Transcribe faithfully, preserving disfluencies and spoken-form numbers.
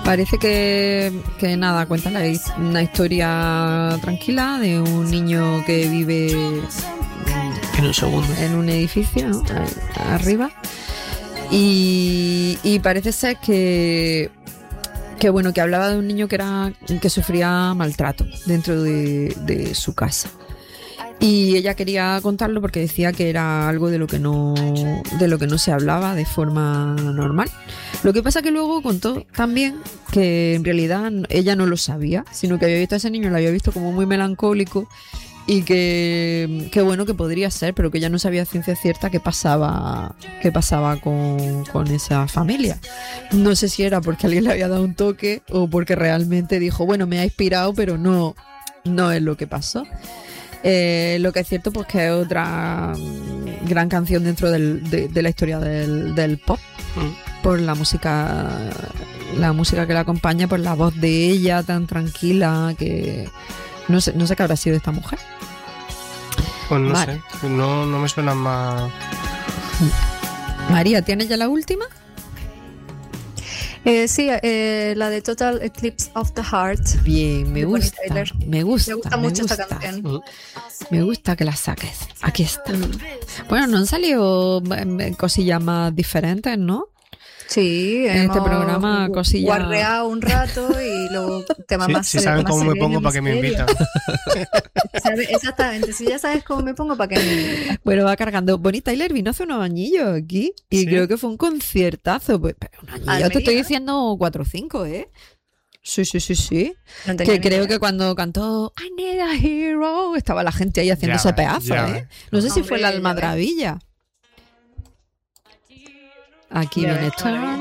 Parece que, que nada, cuenta la, una historia tranquila de un niño que vive en un segundo en un edificio, ¿no? Arriba, y, y parece ser que que bueno, que hablaba de un niño que era que sufría maltrato dentro de, de su casa. Y ella quería contarlo porque decía que era algo de lo que no de lo que no se hablaba de forma normal. Lo que pasa que luego contó también que en realidad ella no lo sabía, sino que había visto a ese niño, lo había visto como muy melancólico y que, que bueno, que podría ser, pero que ella no sabía a ciencia cierta qué pasaba, qué pasaba con, con esa familia. No sé si era porque alguien le había dado un toque o porque realmente dijo, bueno, me ha inspirado, pero no, no es lo que pasó. Eh, lo que es cierto pues que es otra gran canción dentro del, de, de la historia del, del pop, mm. por la música la música que la acompaña, por la voz de ella tan tranquila, que no sé, no sé qué habrá sido de esta mujer. Pues no vale. sé, no, no me suena más. María, ¿tienes ya la última? Eh, sí, eh, la de Total Eclipse of the Heart. Bien, me gusta, me gusta. Me gusta mucho esta canción. Me gusta que la saques. Aquí está. Bueno, no han salido cosillas más diferentes, ¿no? Sí, en este programa cosillas. Guarreado un rato y luego temas sí, más. Si saben cómo me pongo, para que me invitan. Exactamente, si ya sabes cómo me pongo, para que me invitan. Bueno, va cargando. Bonnie Tyler vino hace unos añillos aquí y ¿sí? Creo que fue un conciertazo. Pues, pero un añillo, ¿Almería? Te estoy diciendo cuatro o cinco, ¿eh? Sí, sí, sí, sí. No que creo idea. Que cuando cantó I Need a Hero estaba la gente ahí haciendo ya, ese pedazo, ya, ¿eh? No sé Hombre, si fue la Almadravilla. Aquí viene Turn